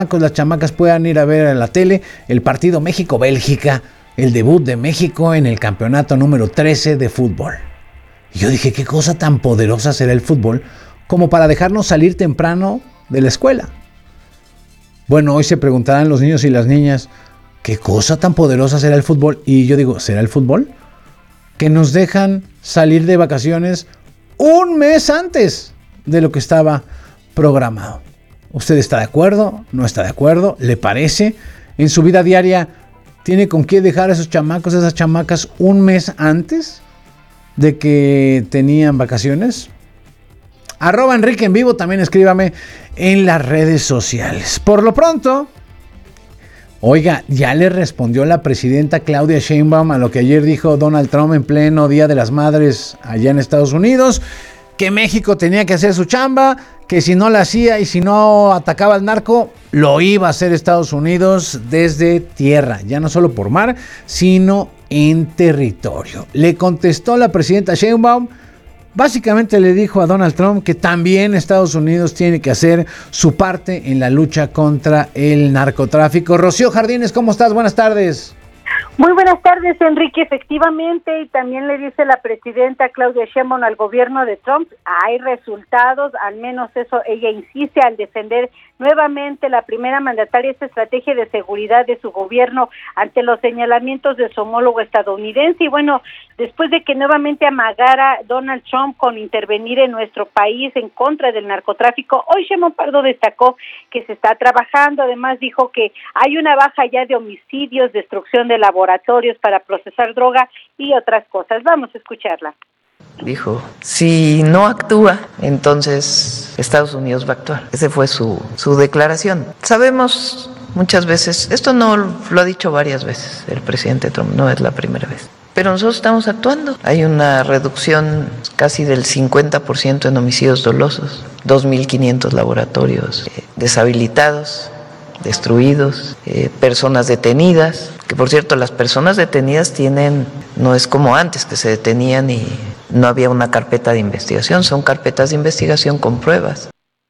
las chamacas puedan ir a ver en la tele el partido México-Bélgica, el debut de México en el campeonato número 13 de fútbol. Y yo dije, qué cosa tan poderosa será el fútbol como para dejarnos salir temprano de la escuela. Bueno, hoy se preguntarán los niños y las niñas, ¿qué cosa tan poderosa será el fútbol? Y yo digo, ¿será el fútbol? Que nos dejan salir de vacaciones un mes antes de lo que estaba programado. ¿Usted está de acuerdo? ¿No está de acuerdo? ¿Le parece? ¿En su vida diaria tiene con qué dejar a esos chamacos, esas chamacas un mes antes de que tenían vacaciones? @Enrique en Vivo, también escríbame en las redes sociales. Por lo pronto, oiga, ya le respondió la presidenta Claudia Sheinbaum a lo que ayer dijo Donald Trump en pleno Día de las Madres allá en Estados Unidos, que México tenía que hacer su chamba, que si no la hacía y si no atacaba al narco, lo iba a hacer Estados Unidos desde tierra, ya no solo por mar, sino en territorio. Le contestó la presidenta Sheinbaum. Básicamente le dijo a Donald Trump que también Estados Unidos tiene que hacer su parte en la lucha contra el narcotráfico. Rocío Jardines, ¿cómo estás? Buenas tardes. Muy buenas tardes, Enrique. Efectivamente, y también le dice la presidenta Claudia Sheinbaum al gobierno de Trump, hay resultados, al menos eso ella insiste al defender nuevamente la primera mandataria esta estrategia de seguridad de su gobierno ante los señalamientos de su homólogo estadounidense. Y bueno, después de que nuevamente amagara Donald Trump con intervenir en nuestro país en contra del narcotráfico, hoy Sheinbaum Pardo destacó que se está trabajando. Además dijo que hay una baja ya de homicidios, destrucción de laboratorios para procesar droga y otras cosas. Vamos a escucharla. Dijo, si no actúa, entonces Estados Unidos va a actuar. Esa fue su declaración. Sabemos muchas veces, esto no lo ha dicho varias veces el presidente Trump, no es la primera vez. Pero nosotros estamos actuando. Hay una reducción casi del 50% en homicidios dolosos, 2.500 laboratorios deshabilitados, destruidos, personas detenidas, que por cierto las personas detenidas no es como antes que se detenían y no había una carpeta de investigación, son carpetas de investigación con pruebas.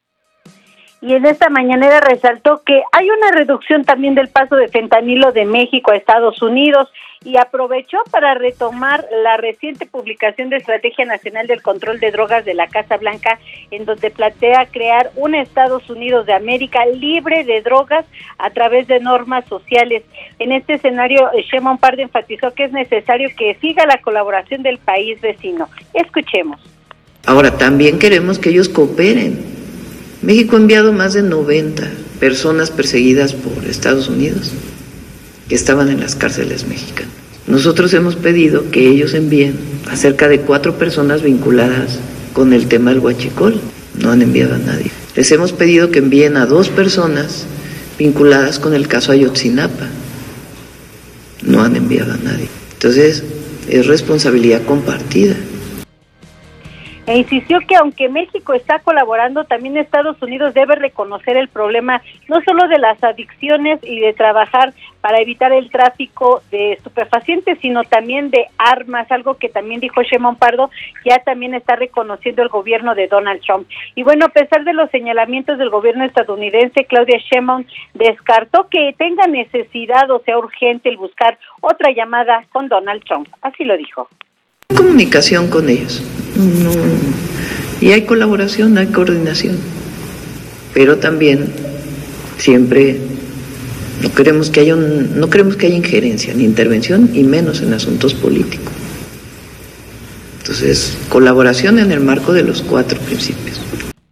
Y en esta mañanera resaltó que hay una reducción también del paso de fentanilo de México a Estados Unidos y aprovechó para retomar la reciente publicación de Estrategia Nacional del Control de Drogas de la Casa Blanca, en donde plantea crear un Estados Unidos de América libre de drogas a través de normas sociales. En este escenario, Sheinbaum Pardo enfatizó que es necesario que siga la colaboración del país vecino. Escuchemos. Ahora, también queremos que ellos cooperen. México ha enviado más de 90 personas perseguidas por Estados Unidos que estaban en las cárceles mexicanas. Nosotros hemos pedido que ellos envíen a cerca de 4 personas vinculadas con el tema del huachicol. No han enviado a nadie. Les hemos pedido que envíen a 2 personas vinculadas con el caso Ayotzinapa. No han enviado a nadie. Entonces, es responsabilidad compartida. E insistió que aunque México está colaborando, también Estados Unidos debe reconocer el problema no solo de las adicciones y de trabajar para evitar el tráfico de estupefacientes, sino también de armas, algo que también dijo Sheinbaum Pardo, ya también está reconociendo el gobierno de Donald Trump. Y bueno, a pesar de los señalamientos del gobierno estadounidense, Claudia Sheinbaum descartó que tenga necesidad o sea urgente el buscar otra llamada con Donald Trump. Así lo dijo. Comunicación con ellos. No. Y hay colaboración, hay coordinación. Pero también siempre no queremos que haya injerencia ni intervención, y menos en asuntos políticos. Entonces, colaboración en el marco de los 4 principios.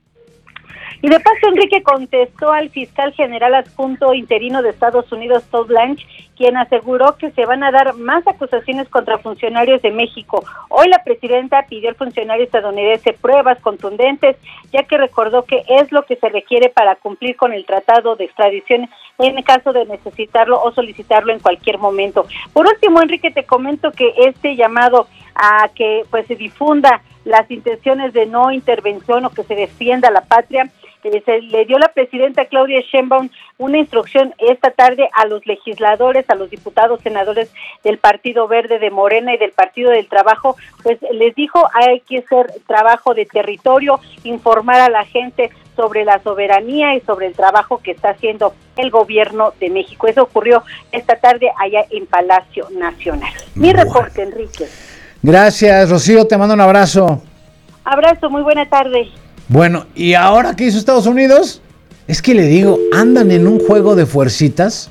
Y de paso, Enrique contestó al fiscal general adjunto interino de Estados Unidos, Todd Blanche, quien aseguró que se van a dar más acusaciones contra funcionarios de México. Hoy la presidenta pidió al funcionario estadounidense pruebas contundentes, ya que recordó que es lo que se requiere para cumplir con el tratado de extradición en caso de necesitarlo o solicitarlo en cualquier momento. Por último, Enrique, te comento que este llamado a que pues se difunda las intenciones de no intervención o que se defienda la patria Se le dio la presidenta Claudia Sheinbaum una instrucción esta tarde a los legisladores, a los diputados, senadores del Partido Verde, de Morena y del Partido del Trabajo, pues les dijo hay que hacer trabajo de territorio, informar a la gente sobre la soberanía y sobre el trabajo que está haciendo el gobierno de México. Eso ocurrió esta tarde allá en Palacio Nacional. Mi reporte, Enrique. Gracias, Rocío, te mando un abrazo. Abrazo, muy buena tarde. Bueno, ¿y ahora qué hizo Estados Unidos? Es que le digo, andan en un juego de fuercitas.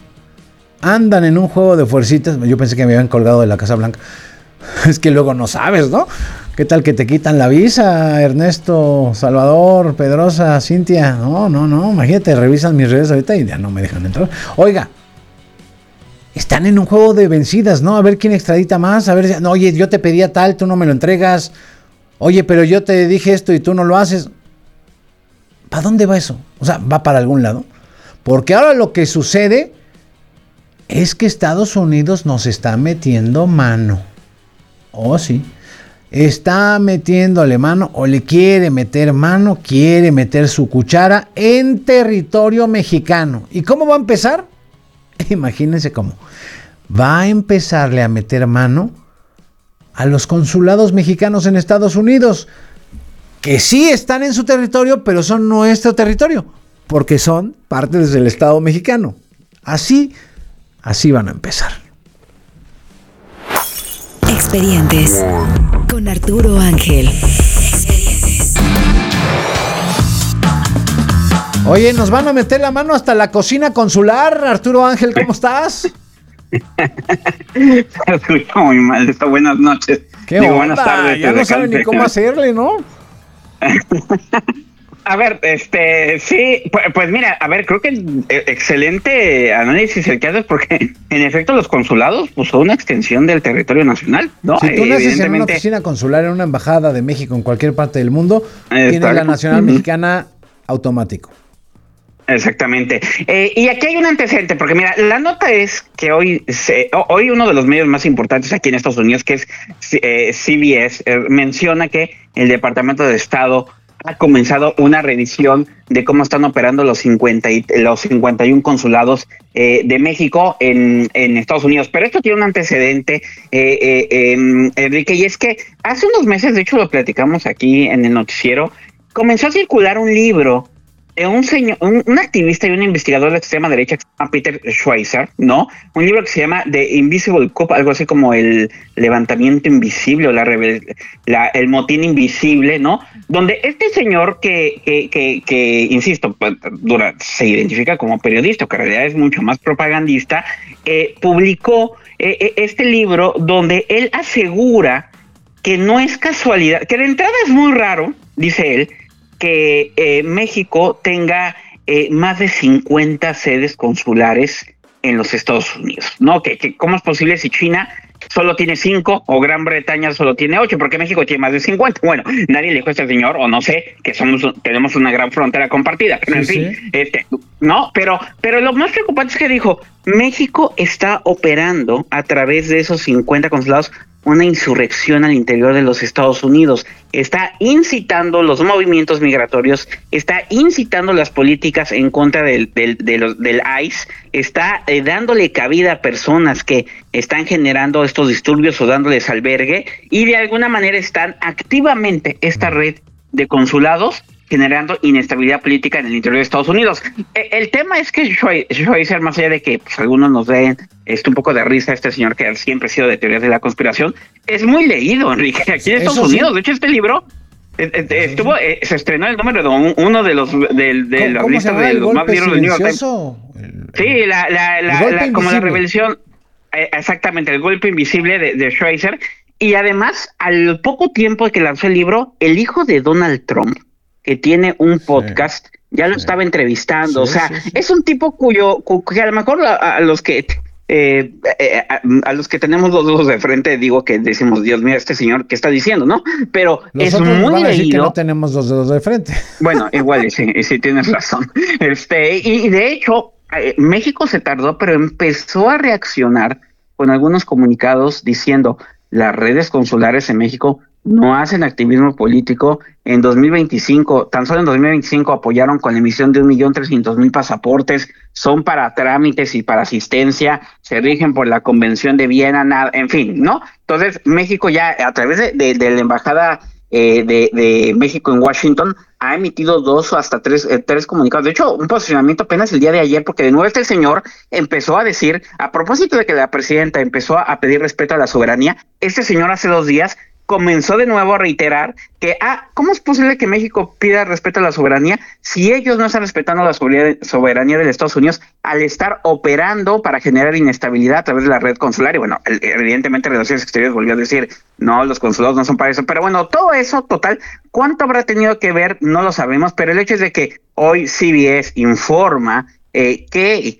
Yo pensé que me habían colgado de la Casa Blanca. Es que luego no sabes, ¿no? ¿Qué tal que te quitan la visa, Ernesto, Salvador, Pedrosa, Cintia? No, imagínate, revisan mis redes ahorita y ya no me dejan entrar. Oiga, están en un juego de vencidas, ¿no? A ver quién extradita más, a ver, no, oye, yo te pedía tal, tú no me lo entregas. Oye, pero yo te dije esto y tú no lo haces. ¿Para dónde va eso? O sea, ¿va para algún lado? Porque ahora lo que sucede es que Estados Unidos nos está metiendo mano. Oh, sí. Está metiéndole mano o le quiere meter mano, quiere meter su cuchara en territorio mexicano. ¿Y cómo va a empezar? Imagínense cómo. Va a empezarle a meter mano a los consulados mexicanos en Estados Unidos, que sí están en su territorio, pero son nuestro territorio, porque son partes del Estado mexicano. Así van a empezar. Expedientes con Arturo Ángel. Oye, nos van a meter la mano hasta la cocina consular. Arturo Ángel, ¿cómo estás? Escucho muy mal. Buenas noches. ¿Qué onda? Buenas tardes. Ya no saben ni cómo hacerle, ¿no? A ver, sí, pues mira, a ver, creo que excelente análisis el que haces, porque en efecto los consulados pues son una extensión del territorio nacional, ¿no? Si tú naces en una oficina consular, en una embajada de México en cualquier parte del mundo, tienes la nacional mexicana automático. Exactamente. Y aquí hay un antecedente, porque mira, la nota es que hoy uno de los medios más importantes aquí en Estados Unidos, que es CBS, menciona que el Departamento de Estado ha comenzado una revisión de cómo están operando los 51 consulados de México en Estados Unidos. Pero esto tiene un antecedente, Enrique, y es que hace unos meses, de hecho lo platicamos aquí en el noticiero, comenzó a circular un libro de un señor, un activista y un investigador de extrema derecha que se llama Peter Schweizer, ¿no? Un libro que se llama The Invisible Coup, algo así como el levantamiento invisible o el motín invisible, ¿no? Donde este señor que insisto, se identifica como periodista, que en realidad es mucho más propagandista, publicó este libro donde él asegura que no es casualidad, que de entrada es muy raro, dice él, que México tenga más de 50 sedes consulares en los Estados Unidos, ¿no? Que ¿cómo es posible si China solo tiene 5 o Gran Bretaña solo tiene 8? Porque México tiene más de 50. Bueno, nadie le dijo a este señor, o no sé, que tenemos una gran frontera compartida, pero sí, en fin, ¿no? Pero lo más preocupante es que dijo, México está operando a través de esos 50 consulados una insurrección al interior de los Estados Unidos, está incitando los movimientos migratorios, está incitando las políticas en contra del ICE, está dándole cabida a personas que están generando estos disturbios o dándoles albergue, y de alguna manera están activamente esta red de consulados generando inestabilidad política en el interior de Estados Unidos. El tema es que Schweizer, más allá de que pues, algunos nos den un poco de risa, este señor que siempre ha sido de teorías de la conspiración, es muy leído, Enrique, aquí en Estados Unidos. De hecho, este libro se estrenó el número uno de los de la lista de los más vieron del New York Times. Sí, como la revelación, exactamente, el golpe invisible de Schweizer. Y además, al poco tiempo de que lanzó el libro, el hijo de Donald Trump, que tiene un podcast, ya lo estaba entrevistando, es un tipo que a lo mejor a los que tenemos los dos de frente, digo que decimos, Dios mío, este señor, ¿qué está diciendo, no? Pero es muy leído. Que no tenemos los dedos de frente. Bueno, igual, sí tienes razón. Y de hecho, México se tardó, pero empezó a reaccionar con algunos comunicados diciendo, las redes consulares en México no hacen activismo político. En 2025, tan solo en 2025 apoyaron con la emisión de 1.300.000 pasaportes, son para trámites y para asistencia, se rigen por la Convención de Viena, en fin, ¿no? Entonces, México ya a través de la embajada de México en Washington ha emitido 2 o hasta 3 comunicados. De hecho, un posicionamiento apenas el día de ayer, porque de nuevo este señor empezó a decir, a propósito de que la presidenta empezó a pedir respeto a la soberanía, este señor hace 2 días comenzó de nuevo a reiterar que, ¿cómo es posible que México pida respeto a la soberanía si ellos no están respetando la soberanía de los Estados Unidos al estar operando para generar inestabilidad a través de la red consular? Y bueno, evidentemente Relaciones Exteriores volvió a decir, no, los consulados no son para eso, pero bueno, todo eso, total, ¿cuánto habrá tenido que ver? No lo sabemos, pero el hecho es de que hoy CBS informa que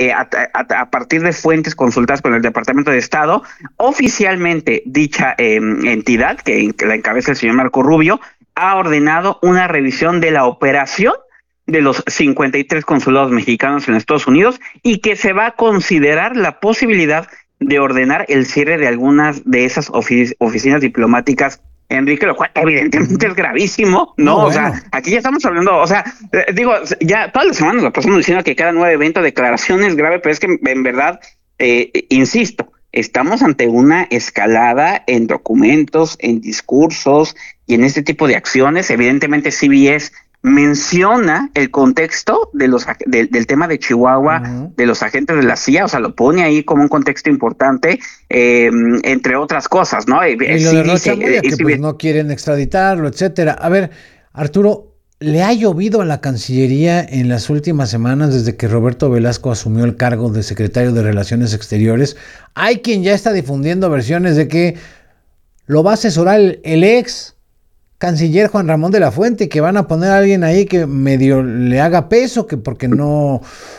a partir de fuentes consultadas con el Departamento de Estado, oficialmente dicha entidad, que la encabeza el señor Marco Rubio, ha ordenado una revisión de la operación de los 53 consulados mexicanos en Estados Unidos y que se va a considerar la posibilidad de ordenar el cierre de algunas de esas oficinas diplomáticas, Enrique, lo cual evidentemente es gravísimo, ¿no? No, o sea, aquí ya estamos hablando, o sea, digo, ya todas las semanas lo pasamos diciendo que cada nuevo evento, declaración es grave, pero es que en verdad, insisto, estamos ante una escalada en documentos, en discursos y en este tipo de acciones. Evidentemente CBS menciona el contexto de del tema de Chihuahua, de los agentes de la CIA, o sea, lo pone ahí como un contexto importante, entre otras cosas, ¿no? Y lo de Rocha Moya, que pues no quieren extraditarlo, etcétera. A ver, Arturo, ¿le ha llovido a la Cancillería en las últimas semanas desde que Roberto Velasco asumió el cargo de secretario de Relaciones Exteriores? Hay quien ya está difundiendo versiones de que lo va a asesorar el ex canciller Juan Ramón de la Fuente, que van a poner a alguien ahí que medio le haga peso, que porque no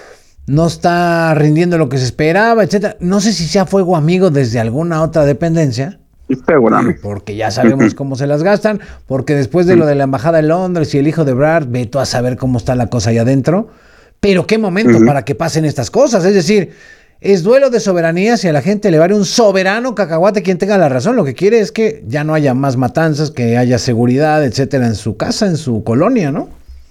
está rindiendo lo que se esperaba, etcétera. No sé si sea fuego amigo desde alguna otra dependencia, porque ya sabemos cómo se las gastan, porque después de lo de la embajada de Londres y el hijo de Brad, ve tú a saber cómo está la cosa allá adentro. Pero qué momento para que pasen estas cosas, es decir, es duelo de soberanía. Si a la gente le vale un soberano cacahuate quien tenga la razón. Lo que quiere es que ya no haya más matanzas, que haya seguridad, etcétera, en su casa, en su colonia, ¿no?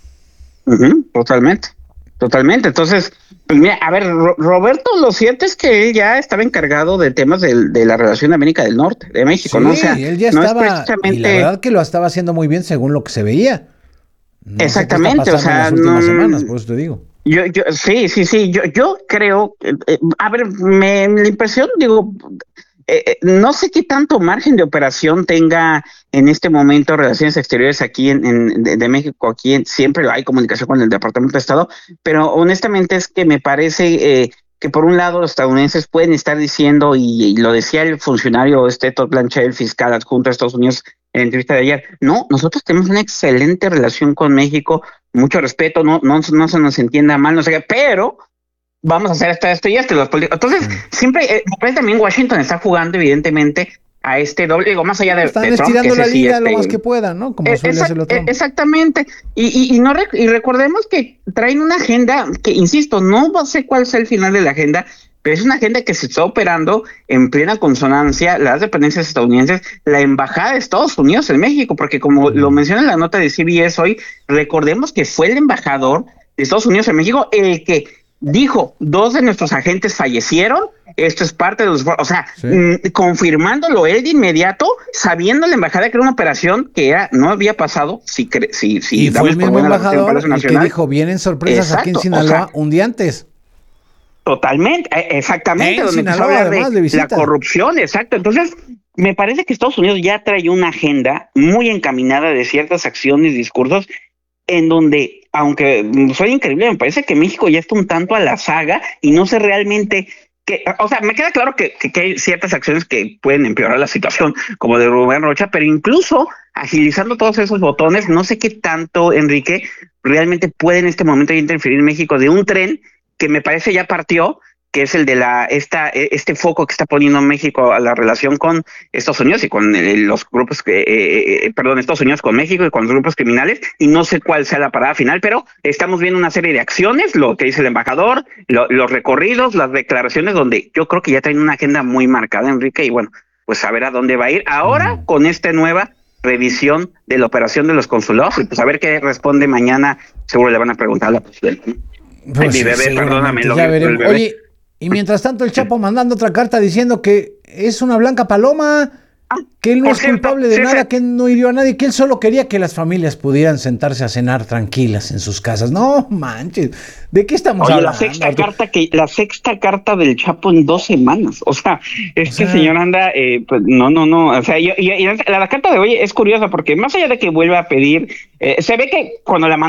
Totalmente. Entonces, pues mira, a ver, Roberto, lo cierto es que él ya estaba encargado de temas de la relación de América del Norte, de México, sí, ¿no? O sea, él ya estaba, y la verdad que lo estaba haciendo muy bien según lo que se veía. No exactamente, sé qué está pasando en las últimas semanas, por eso te digo. Yo creo, a ver, la impresión, digo, no sé qué tanto margen de operación tenga en este momento Relaciones Exteriores aquí de México. Aquí siempre hay comunicación con el Departamento de Estado, pero honestamente es que me parece que por un lado los estadounidenses pueden estar diciendo, y lo decía el funcionario Todd Blanchard, el fiscal adjunto de Estados Unidos, en la entrevista de ayer, no, nosotros tenemos una excelente relación con México, mucho respeto, no se nos entienda mal, no sé qué, pero vamos a hacer esto y esto. Entonces, siempre, también Washington está jugando, evidentemente, a este doble, digo, más allá de están Trump, estirando la liga lo más que puedan, ¿no? Como suele hacerlo Trump. Exactamente. Y recordemos que traen una agenda que, insisto, no sé cuál sea el final de la agenda, pero es una agenda que se está operando en plena consonancia, las dependencias estadounidenses, la embajada de Estados Unidos en México, porque como lo menciona en la nota de CBS hoy, recordemos que fue el embajador de Estados Unidos en México el que dijo, 2 de nuestros agentes fallecieron, esto es parte de los... O sea, confirmándolo él de inmediato, sabiendo la embajada que era una operación que no había pasado, y fue el mismo embajador el que dijo, vienen sorpresas aquí en Sinaloa un día antes. Totalmente, exactamente, donde empezó a hablar de la corrupción, exacto. Entonces, me parece que Estados Unidos ya trae una agenda muy encaminada de ciertas acciones, discursos, en donde, aunque soy increíble, me parece que México ya está un tanto a la saga y no sé realmente o sea, me queda claro que hay ciertas acciones que pueden empeorar la situación, como de Rubén Rocha, pero incluso agilizando todos esos botones, no sé qué tanto, Enrique, realmente puede en este momento interferir México de un tren que me parece ya partió, que es el de este foco que está poniendo México a la relación con Estados Unidos y con los grupos Estados Unidos con México y con los grupos criminales, y no sé cuál sea la parada final, pero estamos viendo una serie de acciones, lo que dice el embajador, los recorridos, las declaraciones, donde yo creo que ya traen una agenda muy marcada, Enrique, y bueno, pues a ver a dónde va a ir ahora con esta nueva revisión de la operación de los consulados, y pues a ver qué responde mañana. Seguro le van a preguntar a la presidenta. Pues mi bebé, perdóname. Ya veremos. Oye, y mientras tanto el Chapo mandando otra carta diciendo que es una blanca paloma, que él no es culpable de nada, que él no hirió a nadie, que él solo quería que las familias pudieran sentarse a cenar tranquilas en sus casas. No manches, ¿de qué estamos hablando? La sexta carta del Chapo en 2 semanas. O sea, señor anda, pues no. O sea, y la carta de hoy es curiosa porque más allá de que vuelva a pedir, se ve que cuando la